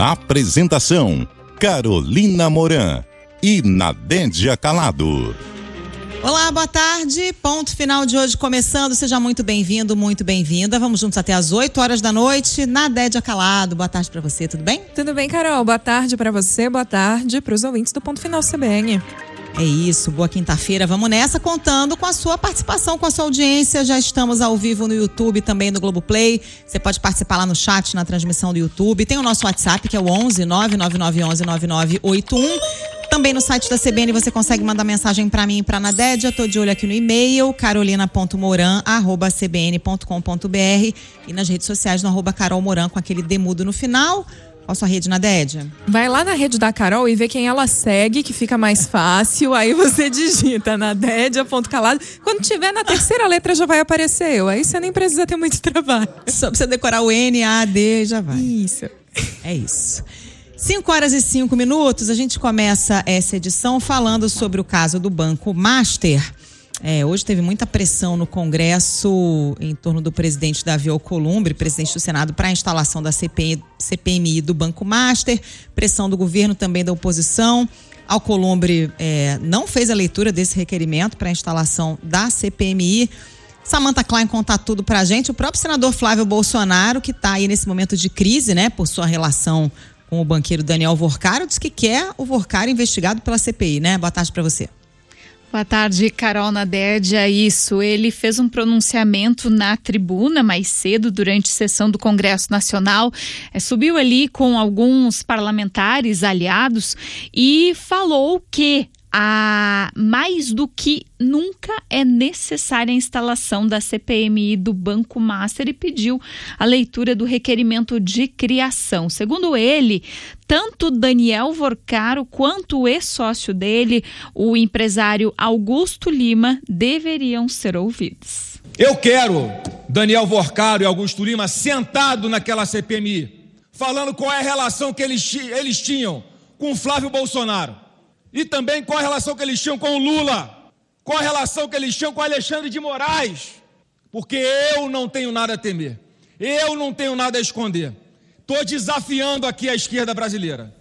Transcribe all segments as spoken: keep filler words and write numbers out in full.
Apresentação: Carolina Moran e Nadédia Calado. Olá, boa tarde. Ponto final de hoje começando. Seja muito bem-vindo, muito bem-vinda. Vamos juntos até às oito horas da noite. Nadédia Calado, boa tarde pra você, tudo bem? Tudo bem, Carol. Boa tarde pra você, boa tarde pros ouvintes do Ponto Final C B N. É isso, boa quinta-feira. Vamos nessa, contando com a sua participação, com a sua audiência. Já estamos ao vivo no YouTube, também no Globoplay. Você pode participar lá no chat, na transmissão do YouTube. Tem o nosso WhatsApp, que é o onze nove nove nove onze nove nove oito um. Também no site da C B N você consegue mandar mensagem para mim e para a Nadédia. Tô de olho aqui no e-mail, carolina ponto moran arroba c b n ponto com ponto b r, e nas redes sociais no arroba Carol Moran com aquele demudo no final. Qual a sua rede, Nadédia? Vai lá na rede da Carol e vê quem ela segue, que fica mais fácil. Aí você digita nadédia.calado. Quando tiver na terceira letra já vai aparecer eu. Aí você nem precisa ter muito trabalho. Só precisa decorar o N, A, D, já vai. Isso. É isso. cinco horas e cinco minutos, a gente começa essa edição falando sobre o caso do Banco Master. É, hoje teve muita pressão no Congresso em torno do presidente Davi Alcolumbre, presidente do Senado, para a instalação da C P M I do Banco Master. Pressão do governo, também da oposição. Alcolumbre é, não fez a leitura desse requerimento para a instalação da C P M I. Samantha Klein conta tudo pra gente. O próprio senador Flávio Bolsonaro, que está aí nesse momento de crise, né, por sua relação com o banqueiro Daniel Vorcaro, diz que quer o Vorcaro investigado pela C P I, né? Boa tarde para você. Boa tarde, Carol, Nadédia. Isso, ele fez um pronunciamento na tribuna mais cedo, durante a sessão do Congresso Nacional, é, subiu ali com alguns parlamentares aliados e falou que a mais do que nunca é necessária a instalação da C P M I do Banco Master e pediu a leitura do requerimento de criação. Segundo ele, tanto Daniel Vorcaro quanto o ex-sócio dele, o empresário Augusto Lima, deveriam ser ouvidos. Eu quero Daniel Vorcaro e Augusto Lima sentado naquela C P M I, falando qual é a relação que eles, eles tinham com o Flávio Bolsonaro. E também qual a relação que eles tinham com o Lula, qual a relação que eles tinham com o Alexandre de Moraes, porque eu não tenho nada a temer, eu não tenho nada a esconder. Estou desafiando aqui a esquerda brasileira.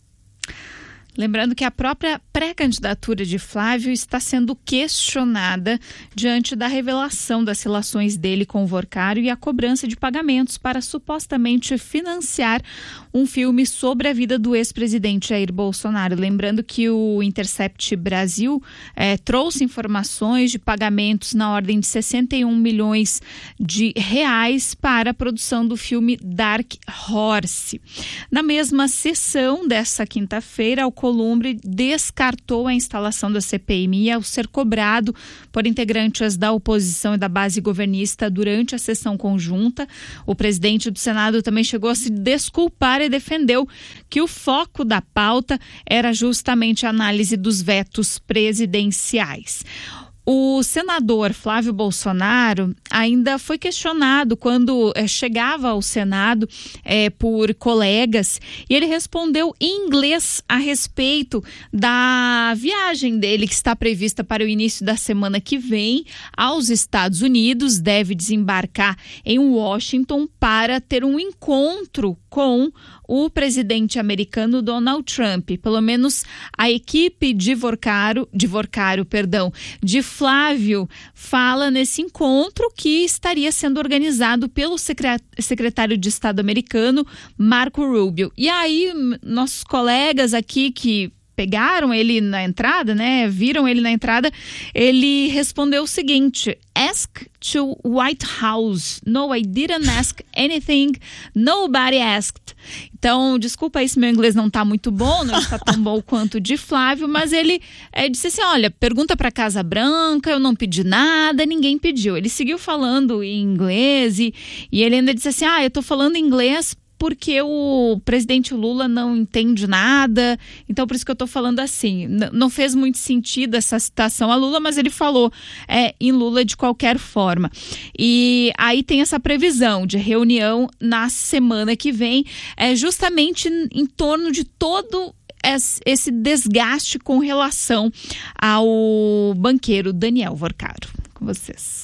Lembrando que a própria pré-candidatura de Flávio está sendo questionada diante da revelação das relações dele com o Vorcaro e a cobrança de pagamentos para supostamente financiar um filme sobre a vida do ex-presidente Jair Bolsonaro. Lembrando que o Intercept Brasil eh, trouxe informações de pagamentos na ordem de sessenta e um milhões de reais para a produção do filme Dark Horse. Na mesma sessão dessa quinta-feira, o Alcolumbre descartou a instalação da C P M I ao ser cobrado por integrantes da oposição e da base governista durante a sessão conjunta. O presidente do Senado também chegou a se desculpar e defendeu que o foco da pauta era justamente a análise dos vetos presidenciais. O senador Flávio Bolsonaro ainda foi questionado quando eh, chegava ao Senado eh, por colegas, e ele respondeu em inglês a respeito da viagem dele, que está prevista para o início da semana que vem aos Estados Unidos. Deve desembarcar em Washington para ter um encontro com o presidente americano Donald Trump. Pelo menos a equipe de Vorcaro, de Vorcaro, perdão, de Flávio, fala nesse encontro que estaria sendo organizado pelo secretário de Estado americano, Marco Rubio. E aí, nossos colegas aqui que pegaram ele na entrada, né? Viram ele na entrada, ele respondeu o seguinte: ask to White House. No, I didn't ask anything. Nobody asked. Então, desculpa aí se meu inglês não está muito bom, não está tão bom quanto o de Flávio, mas ele é, disse assim, olha, pergunta para a Casa Branca, eu não pedi nada, ninguém pediu. Ele seguiu falando em inglês e, e ele ainda disse assim, ah, eu estou falando inglês porque o presidente Lula não entende nada, então por isso que eu estou falando assim. N- não fez muito sentido essa citação a Lula, mas ele falou é, em Lula de qualquer forma. E aí tem essa previsão de reunião na semana que vem, é, justamente em torno de todo esse desgaste com relação ao banqueiro Daniel Vorcaro. Com vocês.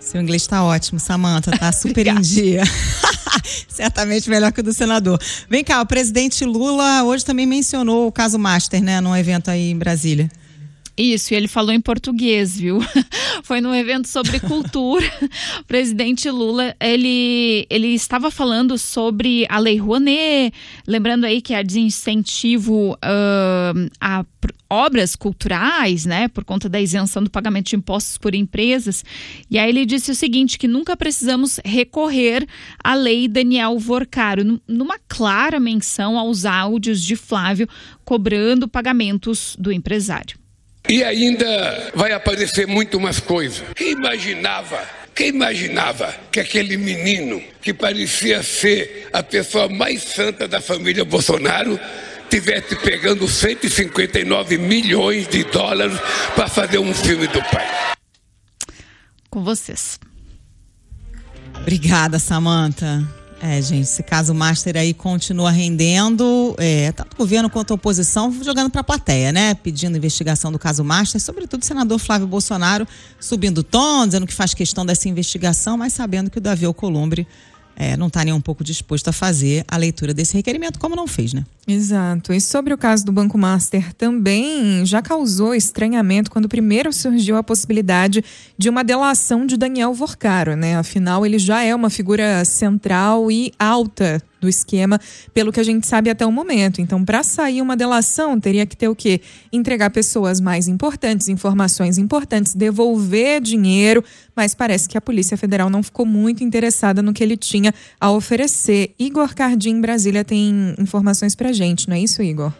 Seu inglês tá ótimo, Samantha, tá super em dia. Certamente melhor que o do senador. Vem cá, o presidente Lula hoje também mencionou o caso Master, né, num evento aí em Brasília. Isso, e ele falou em português, viu? Foi num evento sobre cultura. O presidente Lula, ele, ele estava falando sobre a Lei Rouanet, lembrando aí que é de incentivo uh, a obras culturais, né, por conta da isenção do pagamento de impostos por empresas. E aí ele disse o seguinte, que nunca precisamos recorrer à Lei Daniel Vorcaro, numa clara menção aos áudios de Flávio cobrando pagamentos do empresário. E ainda vai aparecer muito mais coisa. Quem imaginava, quem imaginava que aquele menino que parecia ser a pessoa mais santa da família Bolsonaro tivesse pegando cento e cinquenta e nove milhões de dólares para fazer um filme do pai? Com vocês. Obrigada, Samantha. É, gente, esse caso Master aí continua rendendo, é, tanto o governo quanto a oposição jogando para a plateia, né? Pedindo investigação do caso Master, sobretudo o senador Flávio Bolsonaro subindo o tom, dizendo que faz questão dessa investigação, mas sabendo que o Davi Alcolumbre é, não está nem um pouco disposto a fazer a leitura desse requerimento, como não fez, né? Exato. E sobre o caso do Banco Master, também já causou estranhamento quando primeiro surgiu a possibilidade de uma delação de Daniel Vorcaro, né? Afinal, ele já é uma figura central e alta do esquema, pelo que a gente sabe até o momento. Então, para sair uma delação, teria que ter o quê? Entregar pessoas mais importantes, informações importantes, devolver dinheiro, mas parece que a Polícia Federal não ficou muito interessada no que ele tinha a oferecer. Igor Cardim, em Brasília, tem informações pra gente, não é isso, Igor?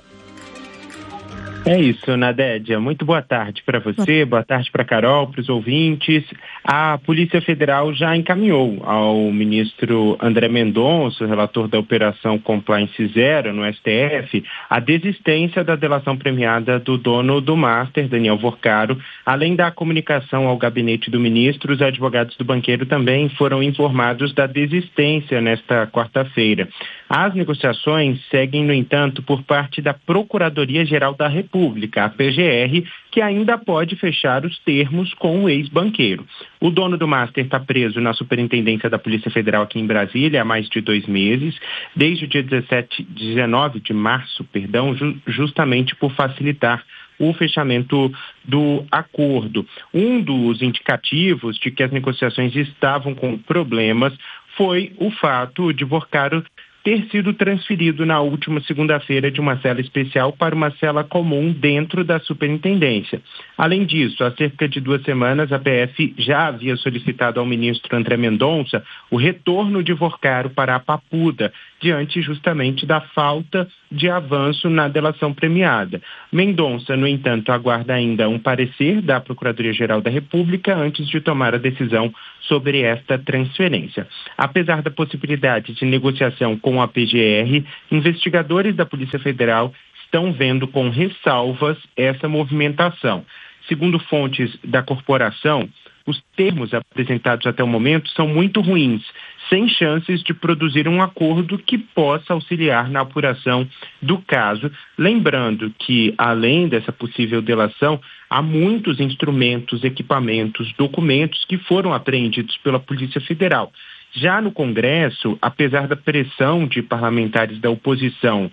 É isso, Nadédia. Muito boa tarde para você, boa tarde para a Carol, para os ouvintes. A Polícia Federal já encaminhou ao ministro André Mendonça, relator da Operação Compliance Zero no S T F, a desistência da delação premiada do dono do Master, Daniel Vorcaro. Além da comunicação ao gabinete do ministro, os advogados do banqueiro também foram informados da desistência nesta quarta-feira. As negociações seguem, no entanto, por parte da Procuradoria-Geral da República, a P G R, que ainda pode fechar os termos com o ex-banqueiro. O dono do Master está preso na Superintendência da Polícia Federal aqui em Brasília há mais de dois meses, desde o dia dezessete, dezenove de março, perdão, ju- justamente por facilitar o fechamento do acordo. Um dos indicativos de que as negociações estavam com problemas foi o fato de Vorcaro ter sido transferido na última segunda-feira de uma cela especial para uma cela comum dentro da superintendência. Além disso, há cerca de duas semanas, a P F já havia solicitado ao ministro André Mendonça o retorno de Vorcaro para a Papuda, diante justamente da falta de avanço na delação premiada. Mendonça, no entanto, aguarda ainda um parecer da Procuradoria-Geral da República antes de tomar a decisão sobre esta transferência. Apesar da possibilidade de negociação com a P G R, investigadores da Polícia Federal estão vendo com ressalvas essa movimentação. Segundo fontes da corporação, os termos apresentados até o momento são muito ruins, sem chances de produzir um acordo que possa auxiliar na apuração do caso. Lembrando que, além dessa possível delação, há muitos instrumentos, equipamentos, documentos que foram apreendidos pela Polícia Federal. Já no Congresso, apesar da pressão de parlamentares da oposição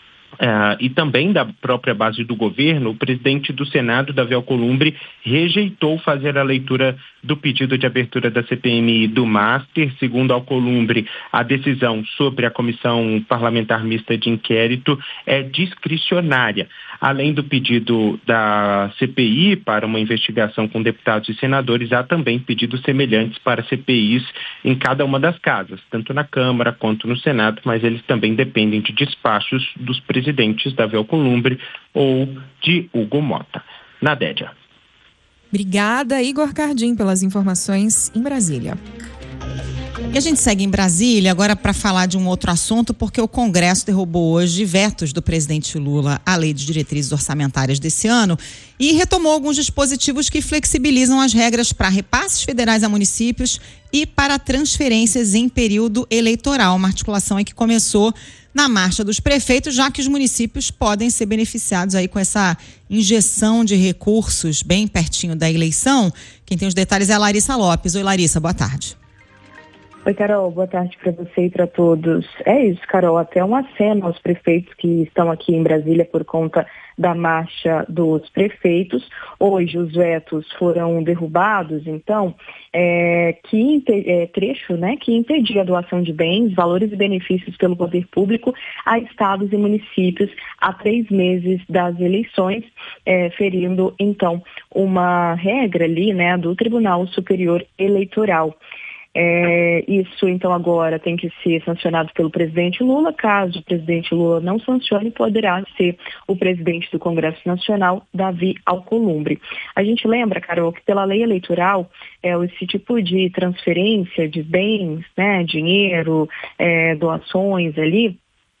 Uh, e também da própria base do governo, o presidente do Senado, Davi Alcolumbre, rejeitou fazer a leitura do pedido de abertura da C P M I do Master. Segundo Alcolumbre, a decisão sobre a Comissão Parlamentar Mista de Inquérito é discricionária. Além do pedido da C P I para uma investigação com deputados e senadores, há também pedidos semelhantes para C P Is em cada uma das casas, tanto na Câmara quanto no Senado, mas eles também dependem de despachos dos presidentes presidentes Davi Alcolumbre ou de Hugo Mota. Nadédia. Obrigada, Igor Cardim, pelas informações em Brasília. E a gente segue em Brasília agora para falar de um outro assunto, porque o Congresso derrubou hoje vetos do presidente Lula à Lei de Diretrizes Orçamentárias desse ano e retomou alguns dispositivos que flexibilizam as regras para repasses federais a municípios e para transferências em período eleitoral. Uma articulação aí que começou na marcha dos prefeitos, já que os municípios podem ser beneficiados aí com essa injeção de recursos bem pertinho da eleição. Quem tem os detalhes é a Larissa Lopes. Oi, Larissa, boa tarde. Oi, Carol, boa tarde para você e para todos. É isso, Carol, até um aceno aos prefeitos que estão aqui em Brasília por conta da marcha dos prefeitos. Hoje os vetos foram derrubados, então, é, que é, trecho né, que impedia a doação de bens, valores e benefícios pelo poder público a estados e municípios há três meses das eleições, é, ferindo, então, uma regra ali, né, do Tribunal Superior Eleitoral. É, isso, então, agora tem que ser sancionado pelo presidente Lula. Caso o presidente Lula não sancione, poderá ser o presidente do Congresso Nacional, Davi Alcolumbre. A gente lembra, Carol, que pela lei eleitoral, é, esse tipo de transferência de bens, né, dinheiro, é, doações ali,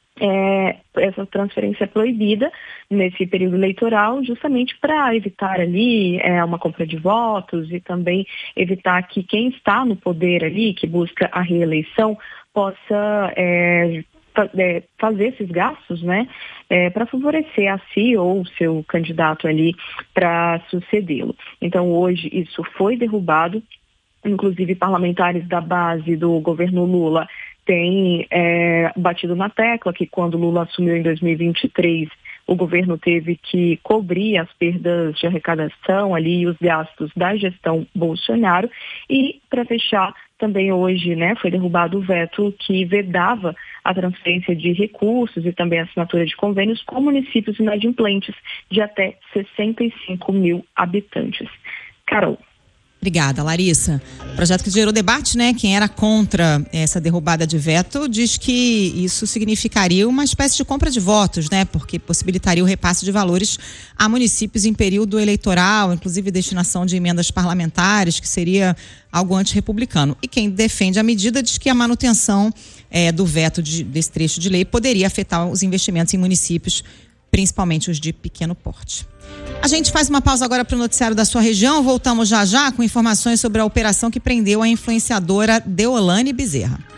É, essa transferência é proibida nesse período eleitoral justamente para evitar ali é, uma compra de votos e também evitar que quem está no poder ali, que busca a reeleição, possa é, é, fazer esses gastos, né, é, para favorecer a si ou o seu candidato ali para sucedê-lo. Então hoje isso foi derrubado, inclusive parlamentares da base do governo Lula tem é, batido na tecla que quando Lula assumiu em dois mil e vinte e três, o governo teve que cobrir as perdas de arrecadação ali e os gastos da gestão Bolsonaro. E, para fechar, também hoje né, foi derrubado o veto que vedava a transferência de recursos e também a assinatura de convênios com municípios inadimplentes de até sessenta e cinco mil habitantes. Carol. Obrigada, Larissa. Projeto que gerou debate, né? Quem era contra essa derrubada de veto diz que isso significaria uma espécie de compra de votos, né? Porque possibilitaria o repasse de valores a municípios em período eleitoral, inclusive destinação de emendas parlamentares, que seria algo antirrepublicano. E quem defende a medida diz que a manutenção é, do veto de, desse trecho de lei poderia afetar os investimentos em municípios, principalmente os de pequeno porte. A gente faz uma pausa agora para o noticiário da sua região. Voltamos já já com informações sobre a operação que prendeu a influenciadora Deolane Bezerra.